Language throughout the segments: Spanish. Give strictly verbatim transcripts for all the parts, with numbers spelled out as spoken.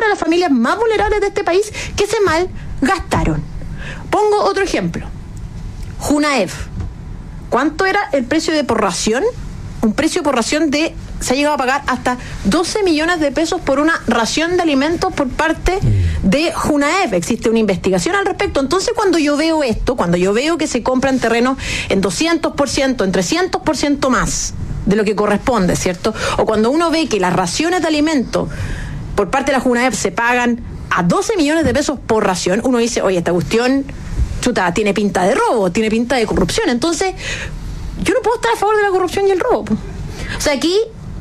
para las familias más vulnerables de este país que se malgastaron. Pongo otro ejemplo. Junaef. ¿Cuánto era el precio de por ración? Un precio por ración de... Se ha llegado a pagar hasta doce millones de pesos por una ración de alimentos por parte de Junaef. Existe una investigación al respecto. Entonces, cuando yo veo esto, cuando yo veo que se compran terrenos en doscientos por ciento, en trescientos por ciento más de lo que corresponde, ¿cierto? O cuando uno ve que las raciones de alimentos por parte de la Junaef se pagan a doce millones de pesos por ración, uno dice, oye, esta cuestión, chuta, tiene pinta de robo, tiene pinta de corrupción. Entonces, yo no puedo estar a favor de la corrupción y el robo. O sea, aquí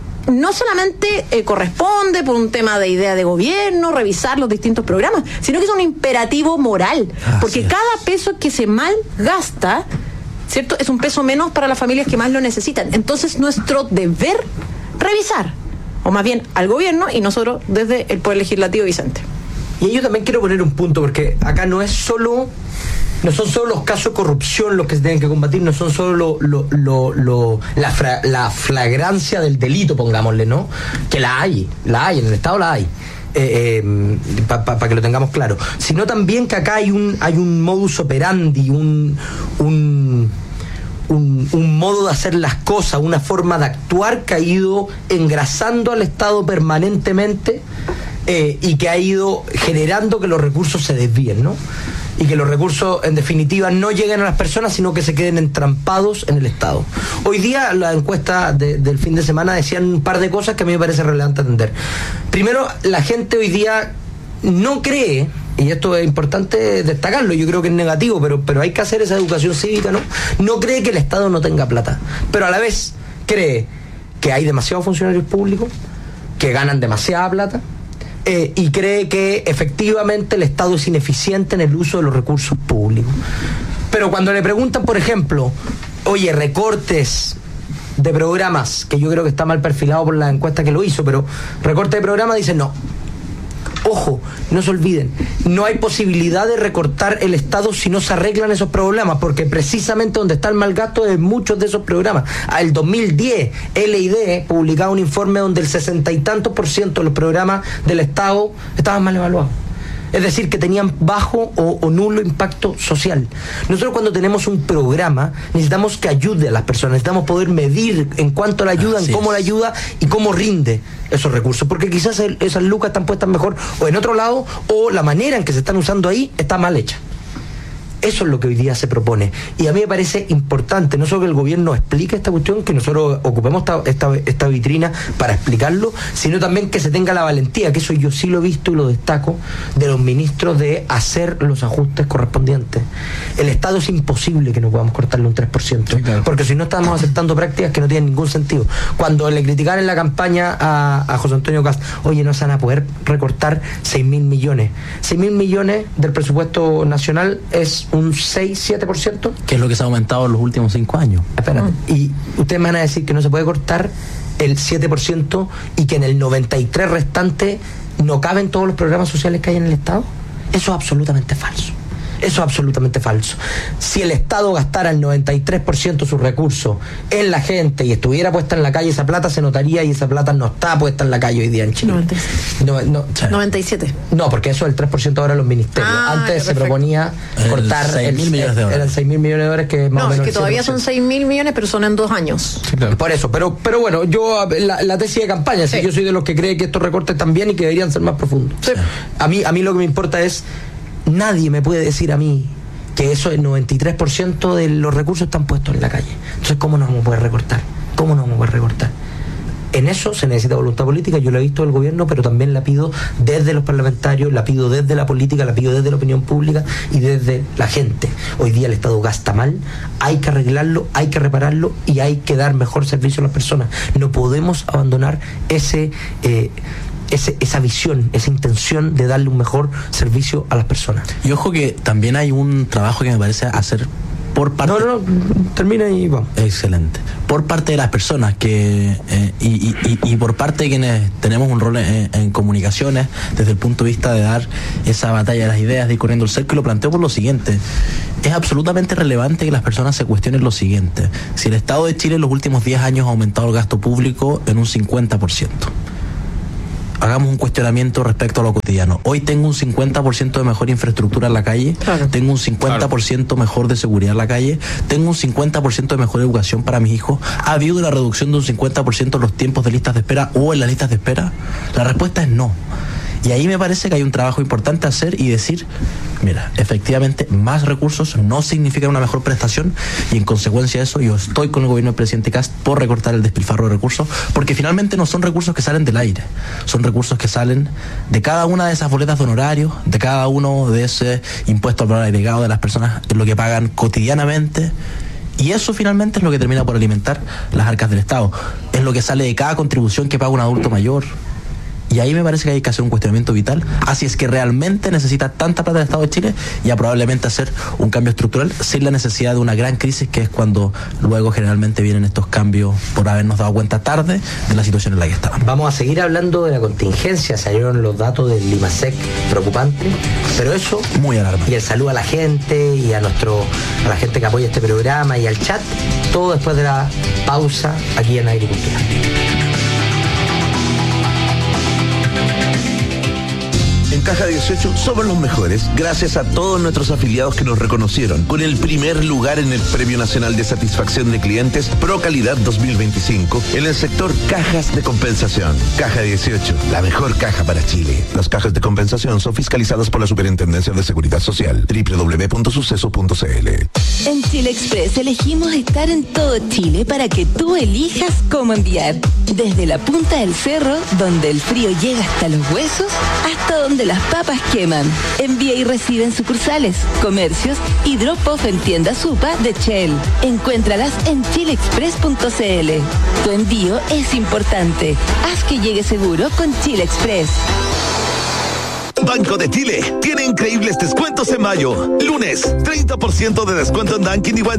no solamente eh, corresponde por un tema de idea de gobierno revisar los distintos programas, sino que es un imperativo moral, ah, porque sí. cada peso que se malgasta, ¿cierto?, es un peso menos para las familias que más lo necesitan. Entonces, nuestro deber revisar, o más bien al gobierno y nosotros desde el Poder Legislativo, Vicente. Y yo también quiero poner un punto, porque acá no es solo... No son solo los casos de corrupción los que se tienen que combatir, no son solo lo, lo, lo, lo, la, fra, la flagrancia del delito, pongámosle, ¿no? Que la hay, la hay, en el Estado la hay, eh, eh, para pa, pa que lo tengamos claro. Sino también que acá hay un, hay un modus operandi, un, un, un, un modo de hacer las cosas, una forma de actuar que ha ido engrasando al Estado permanentemente eh, y que ha ido generando que los recursos se desvíen, ¿no? Y que los recursos, en definitiva, no lleguen a las personas, sino que se queden entrampados en el Estado. Hoy día, la encuesta de, del fin de semana decían un par de cosas que a mí me parece relevante atender. Primero, la gente hoy día no cree, y esto es importante destacarlo, yo creo que es negativo, pero, pero hay que hacer esa educación cívica, ¿no? No cree que el Estado no tenga plata, pero a la vez cree que hay demasiados funcionarios públicos, que ganan demasiada plata, Eh, y cree que efectivamente el Estado es ineficiente en el uso de los recursos públicos. Pero cuando le preguntan, por ejemplo, oye, recortes de programas, que yo creo que está mal perfilado por la encuesta que lo hizo, pero recorte de programas, dicen no. Ojo, no se olviden, no hay posibilidad de recortar el Estado si no se arreglan esos problemas, porque precisamente donde está el mal gasto de muchos de esos programas. Al dos mil diez, L I D publicaba un informe donde el sesenta y tantos por ciento de los programas del Estado estaban mal evaluados. Es decir, que tenían bajo o, o nulo impacto social. Nosotros cuando tenemos un programa necesitamos que ayude a las personas, necesitamos poder medir en cuánto la ayuda, en cómo la ayuda y cómo rinde esos recursos, porque quizás el, esas lucas están puestas mejor o en otro lado, o la manera en que se están usando ahí está mal hecha. Eso es lo que hoy día se propone. Y a mí me parece importante, no solo que el gobierno explique esta cuestión, que nosotros ocupemos esta, esta, esta vitrina para explicarlo, sino también que se tenga la valentía, que eso yo sí lo he visto y lo destaco, de los ministros de hacer los ajustes correspondientes. El Estado es imposible que no podamos cortarle un tres por ciento, sí, claro. Porque si no estamos aceptando prácticas que no tienen ningún sentido. Cuando le criticaron en la campaña a, a José Antonio Cast, oye, no se van a poder recortar seis mil millones. seis mil millones del presupuesto nacional es un seis, siete por ciento. Que es lo que se ha aumentado en los últimos cinco años. Espérate. Mm. Y ustedes me van a decir que no se puede cortar el siete por ciento y que en el noventa y tres por ciento restante no caben todos los programas sociales que hay en el Estado. Eso es absolutamente falso. Eso es absolutamente falso. Si el Estado gastara el noventa y tres por ciento de sus recursos en la gente y estuviera puesta en la calle, esa plata se notaría, y esa plata no está puesta en la calle hoy día en Chile. noventa y siete. No, no, noventa y siete. No, porque eso es el tres por ciento ahora de los ministerios. Ah, antes se perfecto. proponía cortar el seis mil millones de dólares. Eran seis mil millones de dólares, que más no, o menos es que todavía son seis mil millones, pero son en dos años. Sí, claro. Por eso, pero, pero bueno, yo la, la tesis de campaña, sí. Si yo soy de los que cree que estos recortes están bien y que deberían ser más profundos. Sí. A mí, a mí lo que me importa es, nadie me puede decir a mí que eso, el noventa y tres por ciento de los recursos están puestos en la calle. Entonces, ¿cómo nos vamos a poder recortar? ¿Cómo nos vamos a poder recortar? En eso se necesita voluntad política, yo la he visto del gobierno, pero también la pido desde los parlamentarios, la pido desde la política, la pido desde la opinión pública y desde la gente. Hoy día el Estado gasta mal, hay que arreglarlo, hay que repararlo y hay que dar mejor servicio a las personas. No podemos abandonar ese... Eh, Ese, esa visión, esa intención de darle un mejor servicio a las personas. Y ojo que también hay un trabajo que me parece hacer por parte... No, no, no, termina y vamos. Excelente. Por parte de las personas que eh, y, y, y por parte de quienes tenemos un rol en, en comunicaciones, desde el punto de vista de dar esa batalla de las ideas, de ir corriendo el cerco, y lo planteo por lo siguiente. Es absolutamente relevante que las personas se cuestionen lo siguiente. Si el Estado de Chile en los últimos diez años ha aumentado el gasto público en un cincuenta por ciento, hagamos un cuestionamiento respecto a lo cotidiano. Hoy tengo un cincuenta por ciento de mejor infraestructura en la calle, claro. tengo un cincuenta por ciento claro. mejor de seguridad en la calle, tengo un cincuenta por ciento de mejor educación para mis hijos. ¿Ha habido una reducción de un cincuenta por ciento en los tiempos de listas de espera o en las listas de espera? La respuesta es no. Y ahí me parece que hay un trabajo importante a hacer y decir, mira, efectivamente, más recursos no significan una mejor prestación, y en consecuencia de eso yo estoy con el gobierno del presidente Kast por recortar el despilfarro de recursos, porque finalmente no son recursos que salen del aire, son recursos que salen de cada una de esas boletas de honorarios, de cada uno de ese impuesto al valor agregado de las personas, en lo que pagan cotidianamente. Y eso finalmente es lo que termina por alimentar las arcas del Estado. Es lo que sale de cada contribución que paga un adulto mayor. Y ahí me parece que hay que hacer un cuestionamiento vital, así es que realmente necesita tanta plata del Estado de Chile, y a probablemente hacer un cambio estructural sin la necesidad de una gran crisis, que es cuando luego generalmente vienen estos cambios por habernos dado cuenta tarde de la situación en la que estábamos. Vamos a seguir hablando de la contingencia, salieron los datos del Limasec preocupantes, pero eso, muy alarmante. Y el saludo a la gente y a nuestro a la gente que apoya este programa y al chat, todo después de la pausa aquí en Agricultura. En Caja dieciocho somos los mejores gracias a todos nuestros afiliados que nos reconocieron con el primer lugar en el Premio Nacional de Satisfacción de Clientes Pro Calidad dos mil veinticinco en el sector cajas de compensación. Caja dieciocho, la mejor caja para Chile. Las cajas de compensación son fiscalizadas por la Superintendencia de Seguridad Social. doble u doble u doble u punto suceso punto c l. En Chile Express elegimos estar en todo Chile para que tú elijas cómo enviar. Desde la punta del cerro, donde el frío llega hasta los huesos, hasta donde las papas queman. Envía y recibe en sucursales, comercios y drop-off en tiendas Supa de Shell. Encuéntralas en chile express punto c l. Tu envío es importante. Haz que llegue seguro con Chile Express. Banco de Chile tiene increíbles descuentos en mayo. Lunes, treinta por ciento de descuento en Dunkin' y